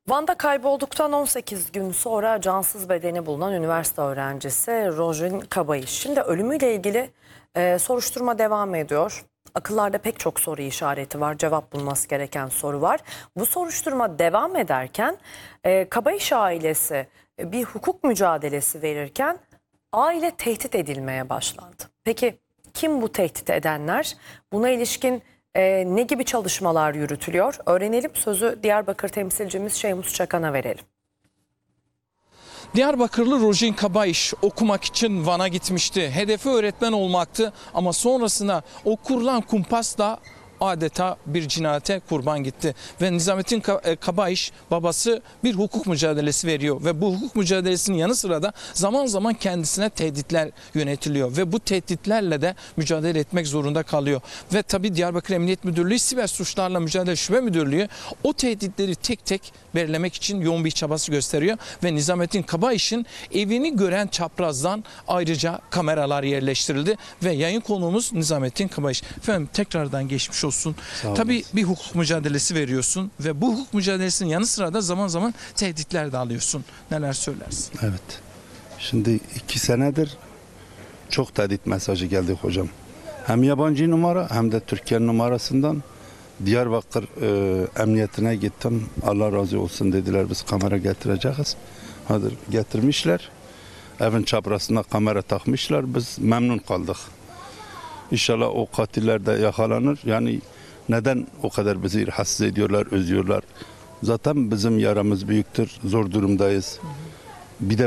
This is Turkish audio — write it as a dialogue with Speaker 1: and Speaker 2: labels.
Speaker 1: Van'da kaybolduktan 18 gün sonra cansız bedeni bulunan üniversite öğrencisi Rojin Kabayış. Şimdi ölümüyle ilgili soruşturma devam ediyor. Akıllarda pek çok soru işareti var, cevap bulması gereken soru var. Bu soruşturma devam ederken Kabayış ailesi bir hukuk mücadelesi verirken aile tehdit edilmeye başlandı. Peki kim bu tehdit edenler? Buna ilişkin ne gibi çalışmalar yürütülüyor? Öğrenelim, sözü Diyarbakır temsilcimiz Şeymus Çakan'a verelim.
Speaker 2: Diyarbakırlı Rojin Kabayış okumak için Van'a gitmişti. Hedefi öğretmen olmaktı ama sonrasında o kurulan kumpasla adeta bir cinayete kurban gitti. Ve Nizamettin Kabayış babası bir hukuk mücadelesi veriyor. Ve bu hukuk mücadelesinin yanı sıra da zaman zaman kendisine tehditler yönetiliyor. Ve bu tehditlerle de mücadele etmek zorunda kalıyor. Ve tabii Diyarbakır Emniyet Müdürlüğü, Siber Suçlarla Mücadele Şube Müdürlüğü o tehditleri tek tek belirlemek için yoğun bir çabası gösteriyor. Ve Nizamettin Kabayış'ın evini gören çaprazdan ayrıca kameralar yerleştirildi. Ve yayın konuğumuz Nizamettin Kabayış. Efendim tekrardan geçmiş olsun. Tabii bir hukuk mücadelesi veriyorsun ve bu hukuk mücadelesinin yanı sıra da zaman zaman tehditler de alıyorsun. Neler söylersin?
Speaker 3: Evet. Şimdi 2 senedir çok tehdit mesajı geldi hocam. Hem yabancı numara hem de Türkiye numarasından Diyarbakır emniyetine gittim. Allah razı olsun dediler, biz kamera getireceğiz. Hadi getirmişler. Evin çaprazına kamera takmışlar. Biz memnun kaldık. İnşallah o katiller de yakalanır. Yani neden o kadar bizi rahatsız ediyorlar, özüyorlar? Zaten bizim yaramız büyüktür, zor durumdayız. Bir de